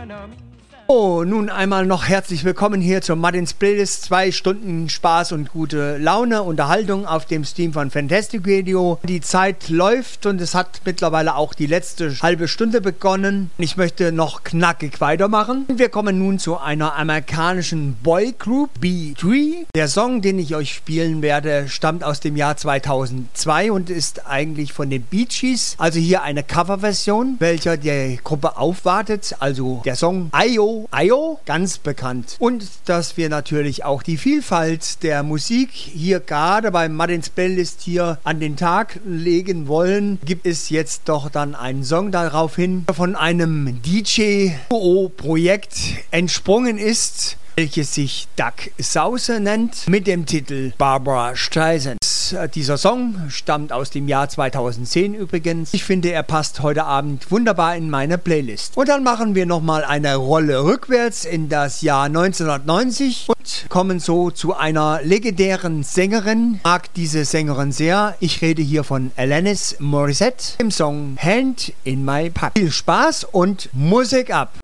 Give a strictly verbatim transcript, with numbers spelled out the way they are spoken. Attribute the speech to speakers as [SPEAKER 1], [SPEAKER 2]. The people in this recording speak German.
[SPEAKER 1] Oh, nun einmal noch herzlich willkommen hier zur Martins Playlist. Zwei Stunden Spaß und gute Laune, Unterhaltung auf dem Stream von Fantastic Radio. Die Zeit läuft und es hat mittlerweile auch die letzte halbe Stunde begonnen. Ich möchte noch knackig weitermachen. Wir kommen nun zu einer amerikanischen Boygroup, B drei. Der Song, den ich euch spielen werde, stammt aus dem Jahr zweitausendzwei und ist eigentlich von den Bee Gees. Also hier eine Coverversion, welcher die Gruppe aufwartet. Also der Song I O I O, ganz bekannt. Und dass wir natürlich auch die Vielfalt der Musik hier gerade bei Martins Playlist hier an den Tag legen wollen, gibt es jetzt doch dann einen Song daraufhin von einem D J-Projekt entsprungen ist, welches sich Doug Sause nennt, mit dem Titel Barbra Streisand. Dieser Song stammt aus dem Jahr zweitausendzehn übrigens. Ich finde, er passt heute Abend wunderbar in meine Playlist. Und dann machen wir nochmal eine Rolle rückwärts in das Jahr neunzehnhundertneunzig und kommen so zu einer legendären Sängerin. Ich mag diese Sängerin sehr. Ich rede hier von Alanis Morissette im Song Hand in My Pocket. Viel Spaß und Musik ab!